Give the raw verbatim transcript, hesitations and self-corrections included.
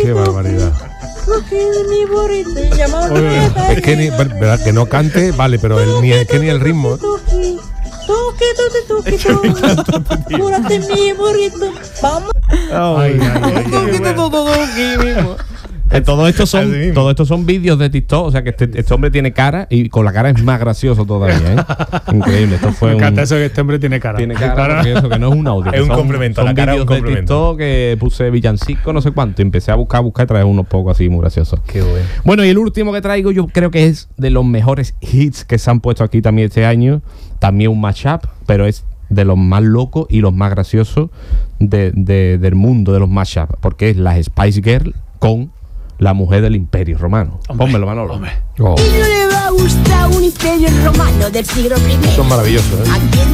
Qué barbaridad. Es que ni, verdad, que no cante, vale, pero el, ni, es que ni el ritmo. Cúrate mi burrito, vamos. Ay, ay, ay, Eh, todo esto son todo esto son vídeos de TikTok, o sea que este, este hombre tiene cara y con la cara es más gracioso todavía, ¿eh? Increíble, esto fue Me encanta un, eso que este hombre tiene cara. tiene cara porque eso que no es un audio, Es un son, complemento, son la cara es un vídeos de complemento. TikTok que puse villancico no sé cuánto, y empecé a buscar, buscar y traer unos pocos así muy graciosos. Qué bueno. Bueno, y el último que traigo yo creo que es de los mejores hits que se han puesto aquí también este año, también un mashup, pero es de los más locos y los más graciosos de, de, del mundo de los mashups, porque es las Spice Girls con la mujer del Imperio Romano. Hombre, Pónmelo, Manolo. hombre. Oh, ¿Quién no le va a gustar un imperio romano del siglo primero? son maravillosos, ¿eh? ¿A quién